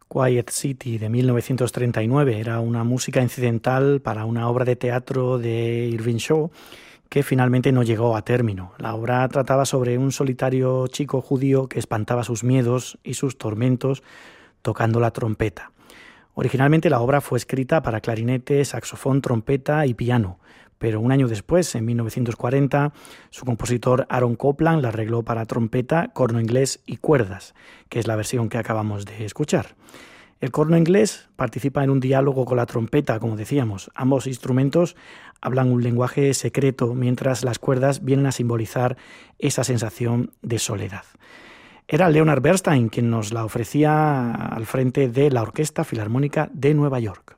Quiet City de 1939 era una música incidental para una obra de teatro de Irving Shaw que finalmente no llegó a término. La obra trataba sobre un solitario chico judío que espantaba sus miedos y sus tormentos tocando la trompeta. Originalmente la obra fue escrita para clarinete, saxofón, trompeta y piano, pero un año después, en 1940, su compositor Aaron Copland la arregló para trompeta, corno inglés y cuerdas, que es la versión que acabamos de escuchar. El corno inglés participa en un diálogo con la trompeta, como decíamos. Ambos instrumentos hablan un lenguaje secreto, mientras las cuerdas vienen a simbolizar esa sensación de soledad. Era Leonard Bernstein quien nos la ofrecía al frente de la Orquesta Filarmónica de Nueva York.